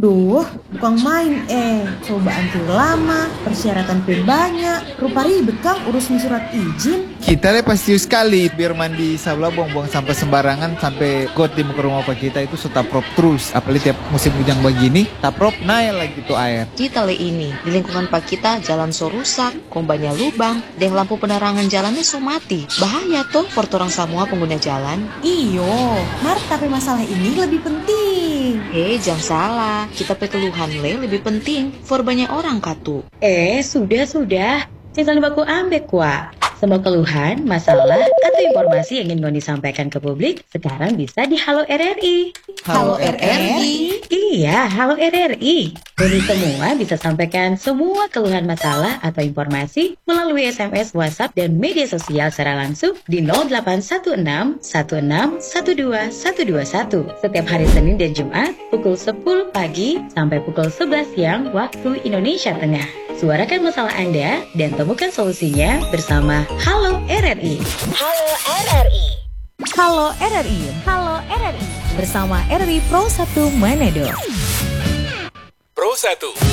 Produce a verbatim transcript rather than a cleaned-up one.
Duh, bukan main eh. Cobaan tuh lama, persyaratan pun banyak. Rupa ribet Kang urusin surat izin. Kita deh pasti sekali biar mandi sabla buang-buang sampah sembarangan sampai got di muka rumah pak kita itu setaprop terus. Apalagi tiap musim hujan begini, taprop naik lagi tuh air. Kita le ini, di lingkungan pak kita jalan so rusak, kombanya lubang, dan lampu penerangan jalannya so mati. Bahaya tuh for orang semua pengguna jalan. Iyo, Mar, tapi masalah ini lebih penting. Eh, jangan salah, kita pe keluhan le lebih penting for banyak orang katu. Eh, sudah-sudah. Jangan baku ambek, Wak. Semua keluhan, masalah, atau informasi yang ingin mau disampaikan ke publik sekarang bisa di Halo R R I. Halo R R I. Iya, Halo R R I. Jadi semua bisa sampaikan semua keluhan masalah atau informasi melalui S M S, WhatsApp, dan media sosial secara langsung di nol delapan satu enam satu enam satu dua satu dua satu setiap hari Senin dan Jumat pukul sepuluh pagi sampai pukul sebelas siang waktu Indonesia Tengah. Suarakan masalah Anda dan temukan solusinya bersama Halo R R I. Halo R R I. Halo R R I. Halo R R I. Bersama R R I Pro satu Manado. Pro satu.